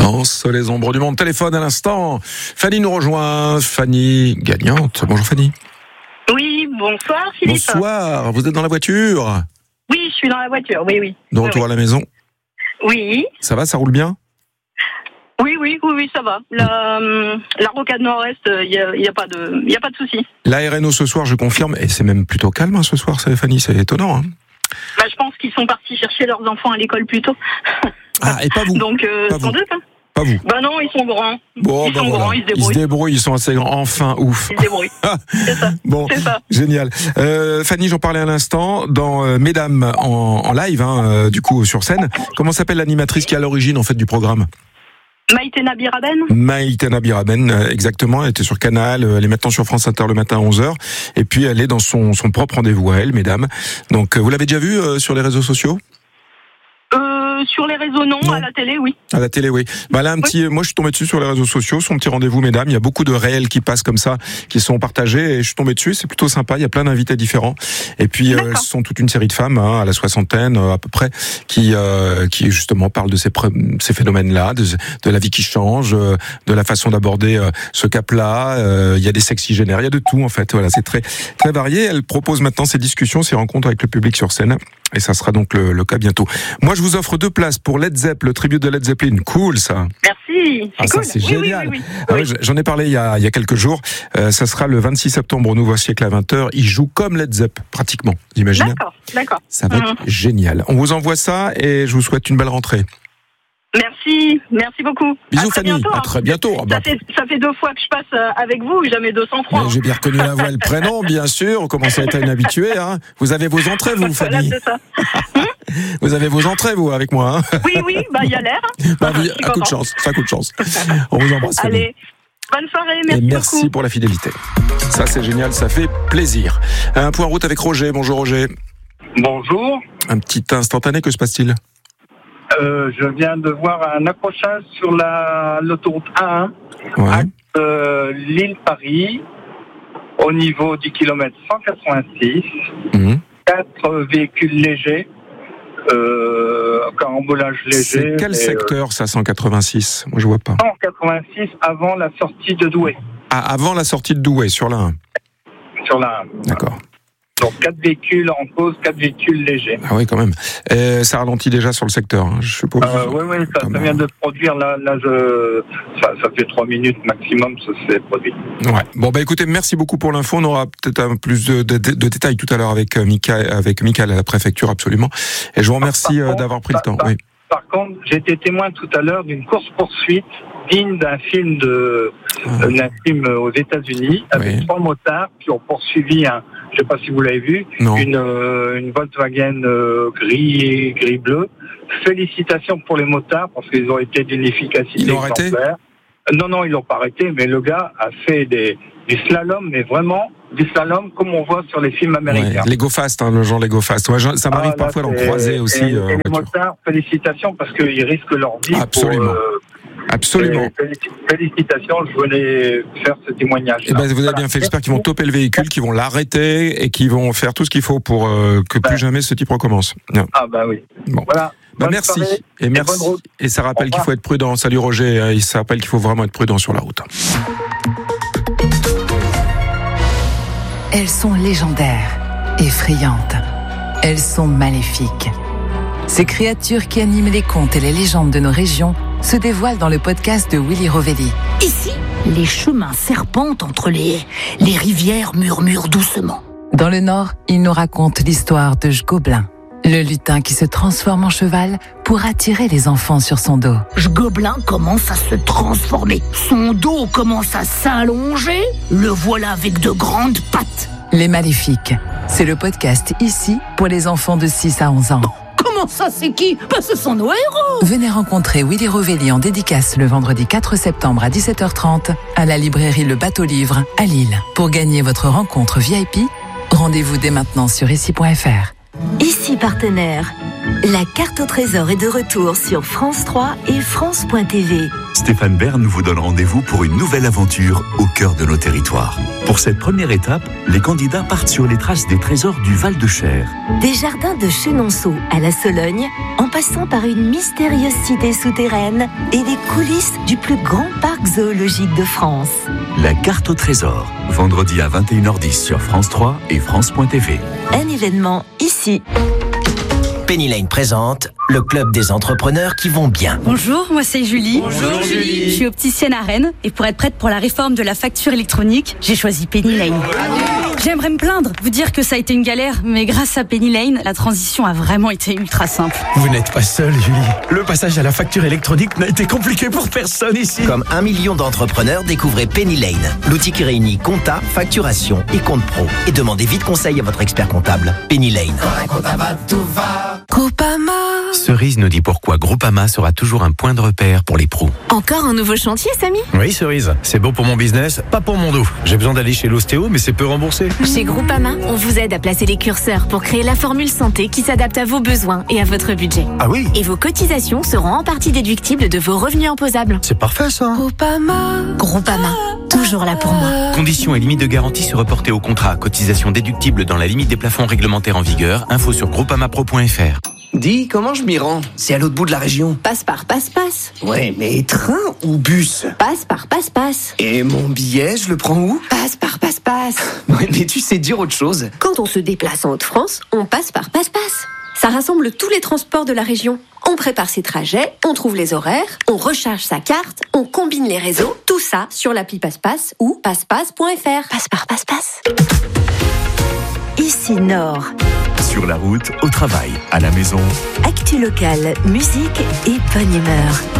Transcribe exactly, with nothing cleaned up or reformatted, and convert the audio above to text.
Danse les ombres du monde. Téléphone à l'instant. Fanny nous rejoint. Fanny gagnante. Bonjour Fanny. Oui, bonsoir Philippe. Bonsoir. Vous êtes dans la voiture? Oui, je suis dans la voiture. Oui, oui. De retour oui, à la maison? Oui. Ça va, ça roule bien? Oui, oui, oui, oui, ça va. La, la rocade nord-est, il n'y a, y a pas de, y a pas de souci. La R N O ce soir, je confirme, et c'est même plutôt calme hein, ce soir, ça, Fanny, c'est étonnant. Hein. Bah, je pense qu'ils sont partis chercher leurs enfants à l'école plus tôt. Ah, et pas vous? Donc, euh, pas sans vous. doute. Hein. Pas vous? Bah non, ils sont grands. Bon, ils bah sont voilà. grands, ils se débrouillent. Ils se débrouillent, ils sont assez grands. Enfin, ouf. Ils se débrouillent. C'est ça. Bon, c'est ça. Génial. Euh, Fanny, j'en parlais à l'instant dans euh, Mesdames en, en live, hein, euh, du coup sur scène. Comment s'appelle l'animatrice qui est à l'origine en fait du programme? Maïté Nabiraben. Maïté Nabiraben, euh, exactement. Elle était sur Canal. Euh, elle est maintenant sur France Inter le matin à onze heures. Et puis elle est dans son, son propre rendez-vous à elle, Mesdames. Donc euh, vous l'avez déjà vue euh, sur les réseaux sociaux? Euh, sur les réseaux, non. non. À la télé, oui. À la télé, oui. Bah là, un petit, oui. Moi, je suis tombé dessus sur les réseaux sociaux. Son petit rendez-vous, Mesdames. Il y a beaucoup de réels qui passent comme ça, qui sont partagés. Et je suis tombé dessus. C'est plutôt sympa. Il y a plein d'invités différents. Et puis, euh, ce sont toute une série de femmes, hein, à la soixantaine euh, à peu près, qui, euh, qui justement parlent de ces, ces phénomènes-là, de, de la vie qui change, euh, de la façon d'aborder euh, ce cap-là. Euh, il y a des sexygénaires, il y a de tout en fait. Voilà, c'est très, très varié. Elle propose maintenant ces discussions, ces rencontres avec le public sur scène. Et ça sera donc le, le cas bientôt. Moi, je vous offre deux places pour Led Zepp, le tribut de Led Zeppelin. Cool, ça. Merci. C'est ah, cool. Ça, c'est oui, génial. Oui, oui, oui. Ah, oui. J'en ai parlé il y a, il y a quelques jours. Euh, ça sera le vingt-six septembre au Nouveau Siècle à vingt heures. Il joue comme Led Zepp, pratiquement. Vous imaginez? D'accord, d'accord. Ça va être mmh. génial. On vous envoie ça et je vous souhaite une belle rentrée. Merci, merci beaucoup. Bisous à très Fanny, bientôt, à très bientôt. Ça, ah bah. fait, ça fait deux fois que je passe avec vous, jamais deux cent trois. Mais j'ai bien reconnu la voix et le prénom, bien sûr. On commence à être une habituée. Hein. Vous avez vos entrées, vous, Fanny? Voilà, c'est ça. Vous avez vos entrées, vous, avec moi. Hein. Oui, oui, bah il y a l'air. Bah, oui, un coup de chance, ça coup de chance. On vous embrasse. Fanny. Allez, bonne soirée, merci Et merci beaucoup. pour la fidélité. Ça, c'est génial, ça fait plaisir. Un point route avec Roger. Bonjour Roger. Bonjour. Un petit instantané, que se passe-t-il? Euh, je viens de voir un accrochage sur la, l'autoroute A un, ouais. à euh, Lille-Paris, au niveau du kilomètre cent quatre-vingt-six. Mmh. Quatre véhicules légers, euh, carambolage léger. C'est quel secteur, euh, ça, cent quatre-vingt-six? Moi, je vois pas. cent quatre-vingt-six avant la sortie de Douai. Ah, avant la sortie de Douai, sur la un. Sur la un. D'accord. Donc quatre véhicules en cause, quatre véhicules légers. Ah oui, quand même. Et ça ralentit déjà sur le secteur, hein, je suppose. Euh, oui, oui, ça, ça vient de produire. Là, là je, ça, ça fait trois minutes maximum, ça s'est produit. Ouais. Bon, bah écoutez, merci beaucoup pour l'info. On aura peut-être un plus de, de, de, de détails tout à l'heure avec euh, Michael, avec Michael à la préfecture, absolument. Et je vous remercie euh, d'avoir pris par, le temps. Par, oui. par contre, j'ai été témoin tout à l'heure d'une course-poursuite digne d'un film de, ah. d'un film aux États-Unis avec oui. trois motards qui ont poursuivi un, je sais pas si vous l'avez vu, non. une, euh, une Volkswagen euh, gris gris bleu. Félicitations pour les motards parce qu'ils ont été d'une efficacité ils l'ont arrêté? Non, non, ils l'ont pas arrêté, mais le gars a fait des, des slaloms, mais vraiment des slaloms comme on voit sur les films américains. Ouais, les go fast, hein, le genre les go fast. Ouais, ça m'arrive ah, là, parfois d'en croiser aussi. Et, euh, et les motards, félicitations parce qu'ils risquent leur vie. Absolument. Pour, euh, Absolument. Félicitations, je voulais faire ce témoignage. Eh ben, vous avez bien fait. J'espère qu'ils vont toper le véhicule, qu'ils vont l'arrêter et qu'ils vont faire tout ce qu'il faut pour euh, que plus ouais. jamais ce type recommence. Non. Ah bah oui. Bon. Voilà. Bah merci. Soirée, et merci. Et, et ça rappelle qu'il faut être prudent. Salut Roger. Et ça rappelle qu'il faut vraiment être prudent sur la route. Elles sont légendaires, effrayantes. Elles sont maléfiques. Ces créatures qui animent les contes et les légendes de nos régions se dévoilent dans le podcast de Willy Rovelli. Ici, les chemins serpentent entre les haies, les rivières murmurent doucement. Dans le Nord, il nous raconte l'histoire de Jgobelin, le lutin qui se transforme en cheval pour attirer les enfants sur son dos. Jgobelin commence à se transformer, son dos commence à s'allonger, le voilà avec de grandes pattes. Les Maléfiques, c'est le podcast ici pour les enfants de six à onze ans. Comment ça, c'est qui? Bah, ce sont nos héros. Venez rencontrer Willy Rovelli en dédicace le vendredi quatre septembre à dix-sept heures trente à la librairie Le Bateau Livre à Lille. Pour gagner votre rencontre V I P, rendez-vous dès maintenant sur ici point f r. Ici partenaire, La carte au trésor est de retour sur France trois et France point T V. Stéphane Bern vous donne rendez-vous pour une nouvelle aventure au cœur de nos territoires. Pour cette première étape, les candidats partent sur les traces des trésors du Val-de-Cher. Des jardins de Chenonceau à la Sologne, en passant par une mystérieuse cité souterraine et les coulisses du plus grand parc zoologique de France. La carte au trésor, vendredi à vingt et une heures dix sur France trois et France point T V. Un événement ici. Penny Lane présente le club des entrepreneurs qui vont bien. Bonjour, moi c'est Julie. Bonjour Julie. Je suis opticienne à Rennes et pour être prête pour la réforme de la facture électronique, j'ai choisi Penny Lane. J'aimerais me plaindre, vous dire que ça a été une galère, mais grâce à Penny Lane, la transition a vraiment été ultra simple. Vous n'êtes pas seule, Julie. Le passage à la facture électronique n'a été compliqué pour personne ici. Comme un million d'entrepreneurs, découvrez Penny Lane, l'outil qui réunit compta, facturation et compte pro. Et demandez vite conseil à votre expert comptable. Penny Lane. Groupama. Cerise nous dit pourquoi Groupama sera toujours un point de repère pour les pros. Encore un nouveau chantier, Samy? Oui, Cerise. C'est bon pour mon business, pas pour mon dos. J'ai besoin d'aller chez l'ostéo, mais c'est peu remboursé. Chez Groupama, on vous aide à placer les curseurs pour créer la formule santé qui s'adapte à vos besoins et à votre budget. Ah oui? Et vos cotisations seront en partie déductibles de vos revenus imposables. C'est parfait, ça. Groupama. Groupama, toujours là pour moi. Conditions et limites de garantie se reporter au contrat. Cotisation déductible dans la limite des plafonds réglementaires en vigueur. Info sur groupamapro point f r. Dis, comment je m'y rends? C'est à l'autre bout de la région. Passe par passe-passe. Ouais, mais train ou bus? Passe par passe-passe. Et mon billet, je le prends où? Passe par passe-passe. Ouais, mais tu sais dire autre chose. Quand on se déplace en Haute-France, on passe par passe-passe. Ça rassemble tous les transports de la région. On prépare ses trajets, on trouve les horaires, on recharge sa carte, on combine les réseaux, tout ça sur l'appli Passe-Passe ou passepasse point f r. Passe par passe-passe. Ici Nord. Sur la route, au travail, à la maison. Actu locale, musique et bonne humeur.